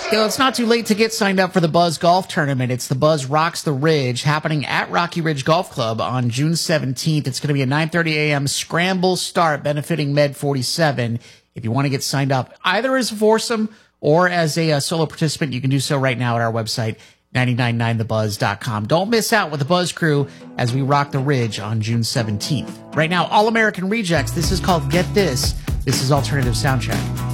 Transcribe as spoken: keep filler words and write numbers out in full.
Yo, it's not too late to get signed up for the Buzz Golf Tournament. It's the Buzz Rocks the Ridge, happening at Rocky Ridge Golf Club on June seventeenth. It's going to be a nine thirty a.m. scramble start benefiting Med forty-seven. If you want to get signed up either as a foursome or as a, uh solo participant, you can do so right now at our website, nine nine nine the buzz dot com. Don't miss out with the Buzz crew as we rock the Ridge on June seventeenth. Right now, All American Rejects. This is called Get This. This is Alternative Soundcheck.